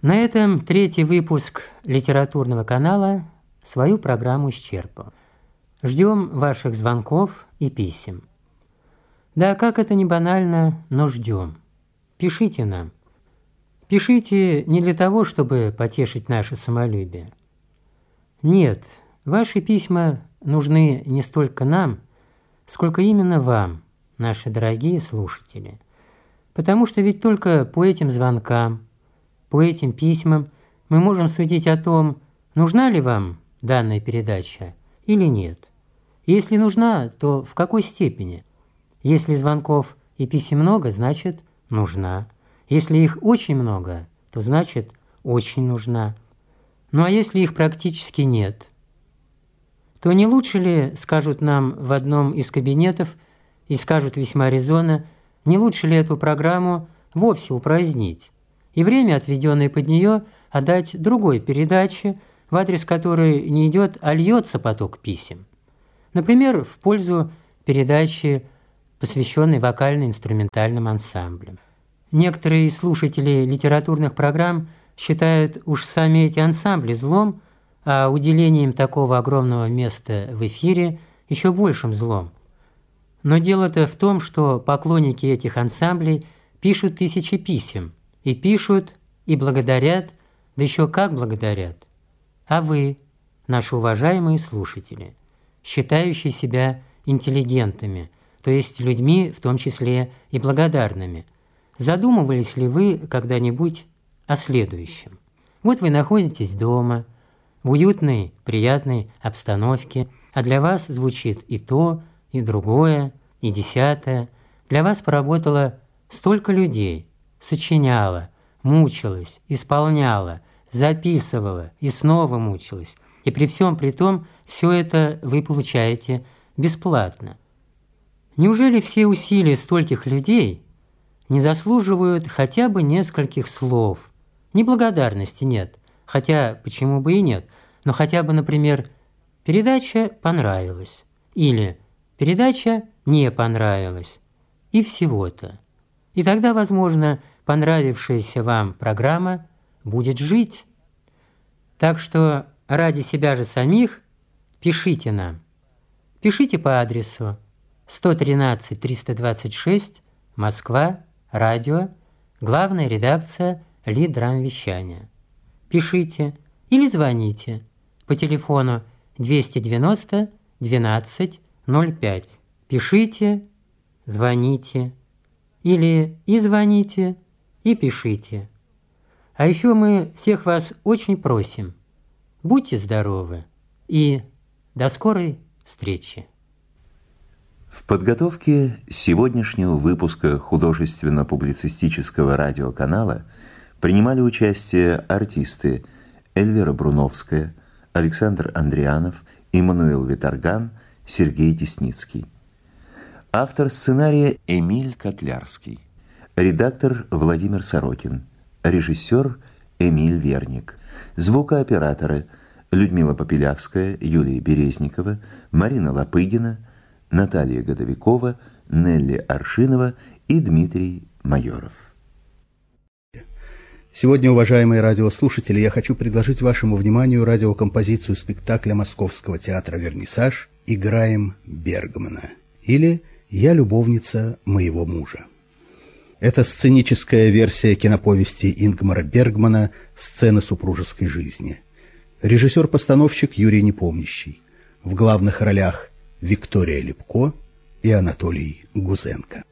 На этом третий выпуск литературного канала свою программу исчерпал. Ждем ваших звонков и писем. Да, как это не банально, но ждем. Пишите нам. Пишите не для того, чтобы потешить наше самолюбие. Нет, ваши письма нужны не столько нам, сколько именно вам, наши дорогие слушатели. Потому что ведь только по этим звонкам, по этим письмам мы можем судить о том, нужна ли вам данная передача или нет. Если нужна, то в какой степени? Если звонков и писем много, значит нужна. Если их очень много, то значит очень нужна. Ну а если их практически нет, то не лучше ли, скажут нам в одном из кабинетов, и скажут весьма резонно, не лучше ли эту программу вовсе упразднить, и время, отведенное под нее, отдать другой передаче, в адрес которой не идет, а льется поток писем. Например, в пользу передачи, посвященной вокально-инструментальным ансамблям. Некоторые слушатели литературных программ считают уж сами эти ансамбли злом, а уделением такого огромного места в эфире еще большим злом. Но дело-то в том, что поклонники этих ансамблей пишут тысячи писем, и пишут, и благодарят, да еще как благодарят. А вы, наши уважаемые слушатели, считающие себя интеллигентами, то есть людьми, в том числе и благодарными, задумывались ли вы когда-нибудь о следующем? Вот вы находитесь дома, в уютной, приятной обстановке, а для вас звучит и то, и другое, и десятое. Для вас поработало столько людей, сочиняло, мучилось, исполняло, записывало и снова мучилось. И при всем при том, все это вы получаете бесплатно. Неужели все усилия стольких людей не заслуживают хотя бы нескольких слов? Ни благодарности нет, хотя почему бы и нет, но хотя бы, например, передача понравилась или передача не понравилась, и всего-то. И тогда, возможно, понравившаяся вам программа будет жить. Так что ради себя же самих пишите нам. Пишите по адресу 113-326, Москва, радио, главная редакция Лиддрамвещания. Пишите или звоните по телефону 290 12 05. Пишите, звоните, или и звоните, и пишите. А еще мы всех вас очень просим, будьте здоровы и до скорой встречи. В подготовке сегодняшнего выпуска художественно-публицистического радиоканала принимали участие артисты Эльвира Бруновская, Александр Андрианов, Иммануил Виторган, Сергей Десницкий. Автор сценария Эмиль Котлярский. Редактор Владимир Сорокин. Режиссер Эмиль Верник. Звукооператоры Людмила Попелявская, Юлия Березникова, Марина Лопыгина, Наталья Годовикова, Нелли Аршинова и Дмитрий Майоров. Сегодня, уважаемые радиослушатели, я хочу предложить вашему вниманию радиокомпозицию спектакля Московского театра «Вернисаж» «Играем Бергмана» или «Я любовница моего мужа». Это сценическая версия киноповести Ингмара Бергмана «Сцены супружеской жизни». Режиссер-постановщик Юрий Непомнящий. В главных ролях Виктория Лепко и Анатолий Гузенко.